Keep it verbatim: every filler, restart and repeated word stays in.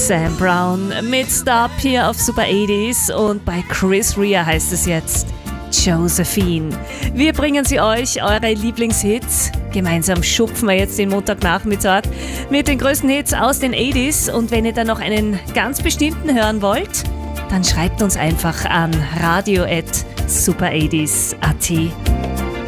Sam Brown mit Stop hier auf Super achtziger und bei Chris Rea heißt es jetzt Josephine. Wir bringen sie euch, eure Lieblingshits. Gemeinsam schupfen wir jetzt den Montagnachmittag mit den größten Hits aus den achtziger und wenn ihr dann noch einen ganz bestimmten hören wollt, dann schreibt uns einfach an radio at super achtziger punkt at.